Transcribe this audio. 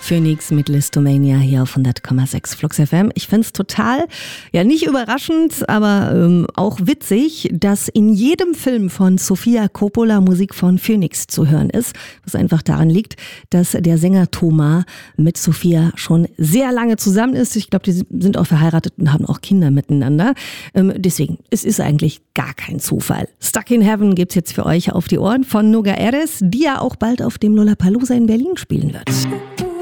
Phoenix mit Listomania hier auf 100,6 Flux FM. Ich finde es total, ja nicht überraschend, aber auch witzig, dass in jedem Film von Sofia Coppola Musik von Phoenix zu hören ist. Was einfach daran liegt, dass der Sänger Thomas mit Sofia schon sehr lange zusammen ist. Ich glaube, die sind auch verheiratet und haben auch Kinder miteinander. Deswegen, es ist eigentlich gar kein Zufall. Stuck in Heaven gibt's jetzt für euch auf die Ohren von Noga Erez, die ja auch bald auf dem Lollapalooza in Berlin spielen wird.